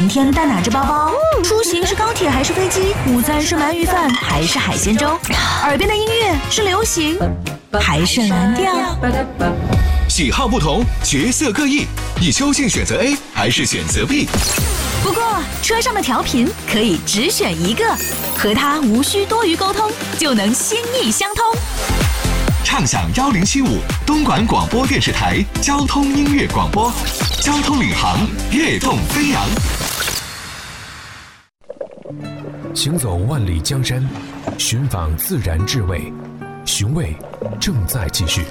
天带哪只包包？出行是高铁还是飞机？午餐是鳗鱼饭还是海鲜粥？耳边的音乐是流行还是蓝调？ 喜好不同，角色各异，你究竟选择 A 还是选择 B？ 不过车上的调频可以只选一个，和它无需多余沟通，就能心意相通。 畅享1075东莞广播电视台交通音乐广播，交通领航，跃动飞扬。 行走万里江山，寻访自然智慧，寻味正在继续。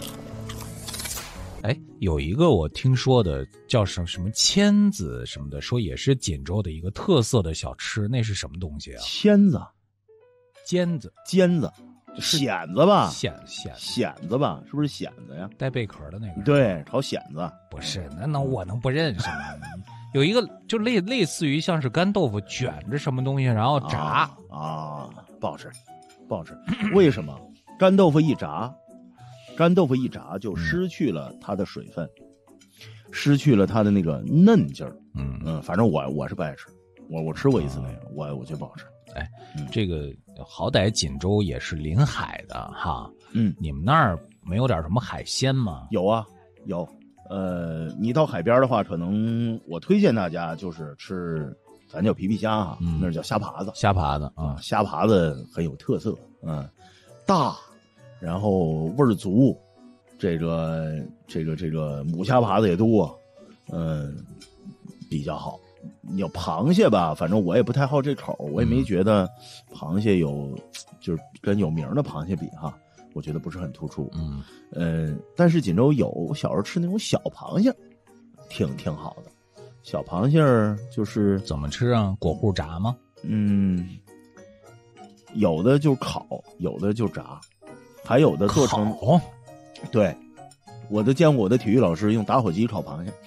有一个我听说的叫什么签子什么的，说也是锦州的一个特色的小吃，那是什么东西啊？ 签子、 尖子、 蚬子吧？蚬子吧？是不是蚬子呀？ 带贝壳的那个？ 对，炒蚬子。 不是，那我能不认识吗？有一个就类似于像是干豆腐卷着什么东西，然后炸不好吃，不好吃。为什么？干豆腐一炸就失去了它的水分，失去了它的那个嫩劲儿。反正我是不爱吃，我吃过一次那个，我觉得不好吃。 这个好歹锦州也是临海的哈，你们那儿没有点什么海鲜吗？ 有啊，有。你到海边的话，可能我推荐大家就是吃，咱叫皮皮虾哈，那叫虾爬子。 虾爬子啊， 虾爬子很有特色，大。然后味儿足，这个母虾爬子也多，比较好。你要螃蟹吧，反正我也不太好这口，我也没觉得螃蟹就是跟有名的螃蟹比哈，我觉得不是很突出。但是锦州有，我小时候吃那种小螃蟹，挺好的。小螃蟹就是怎么吃啊？裹糊炸吗？ 有的就烤，有的就炸。还有的做成，对，我都见过我的体育老师用打火机烤螃蟹，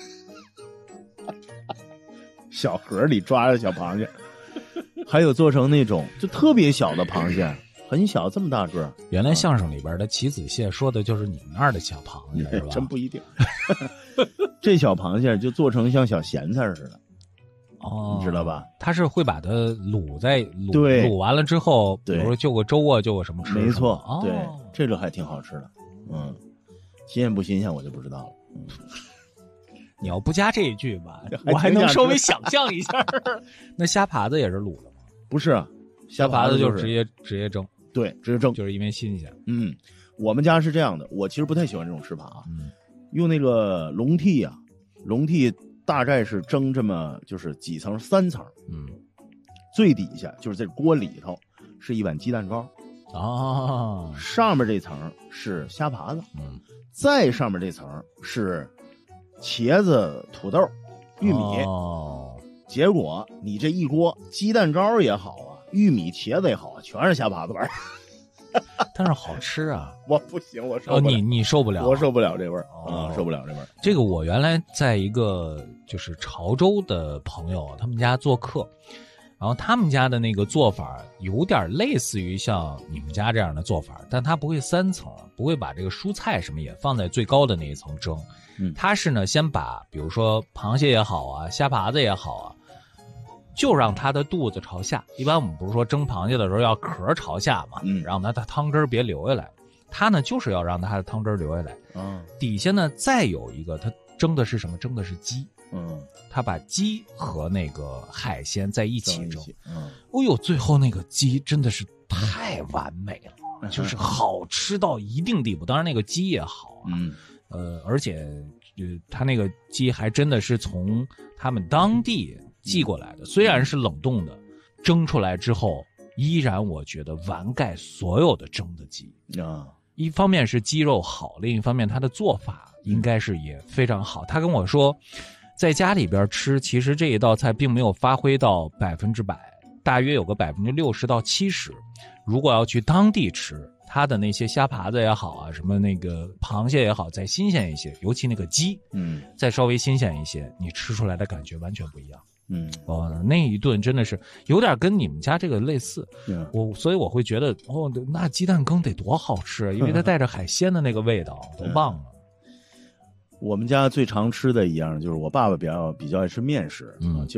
小盒里抓着小螃蟹，还有做成那种就特别小的螃蟹，很小，这么大个。 原来相声里边的棋子蟹说的就是你们那儿的小螃蟹，是吧？ 真不一定。这小螃蟹就做成像小咸菜似的。你知道吧？ 他是会把它卤完了之后，比如说就个粥啊，就个什么吃。 没错，对，这个还挺好吃的。新鲜不新鲜我就不知道了。 你要不加这一句吧，我还能稍微想象一下。那虾爬子也是卤的吗？ 不是啊， 虾爬子就是直接蒸。 对，直接蒸， 就是因为新鲜。 我们家是这样的，我其实不太喜欢这种吃法啊。用那个笼屉啊，笼屉。大概是蒸这么就是几层，3层，最底下就是这锅里头是一碗鸡蛋糕，上面这层是虾爬子，再上面这层是茄子、土豆、玉米，结果你这一锅鸡蛋糕也好啊，玉米、茄子也好啊，全是虾爬子味儿。 但是好吃啊！ 我不行，我受不了。 你受不了？ 我受不了这味儿受不了这味儿。 这个我原来在一个就是潮州的朋友他们家做客，然后他们家的那个做法有点类似于像你们家这样的做法，但他不会3层，不会把这个蔬菜什么也放在最高的那一层蒸。他是呢先把比如说螃蟹也好啊，虾爬子也好啊，就让它的肚子朝下。一般我们不是说蒸螃蟹的时候要壳朝下嘛，让它的汤汁别流下来。它呢就是要让它的汤汁流下来。底下呢再有一个，它蒸的是什么？蒸的是鸡。它把鸡和那个海鲜在一起蒸。最后那个鸡真的是太完美了，就是好吃到一定地步。当然那个鸡也好啊，而且它那个鸡还真的是从他们当地寄过来的，虽然是冷冻的，蒸出来之后依然我觉得完盖所有的蒸的鸡。一方面是鸡肉好，另一方面它的做法应该是也非常好。他跟我说在家里边吃，其实这一道菜并没有发挥到100%，大约有个60%到70%。如果要去当地吃，它的那些虾爬子也好啊，什么那个螃蟹也好，再新鲜一些，尤其那个鸡，再稍微新鲜一些，你吃出来的感觉完全不一样。那一顿真的是有点跟你们家这个类似。所以我会觉得那鸡蛋羹得多好吃啊，因为它带着海鲜的那个味道，多棒啊！ 我们家最常吃的一样就是我爸爸比较爱吃面食，